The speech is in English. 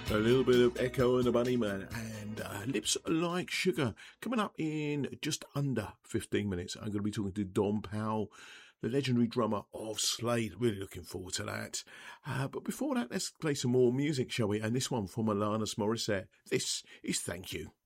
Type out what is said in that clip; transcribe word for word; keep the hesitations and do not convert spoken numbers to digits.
A little bit of Echo and the Bunnymen and uh, Lips Like Sugar. Coming up in just under fifteen minutes, I'm going to be talking to Don Powell, the legendary drummer of Slade. Really looking forward to that. Uh, but before that, let's play some more music, shall we? And this one from Alanis Morissette. This is Thank You.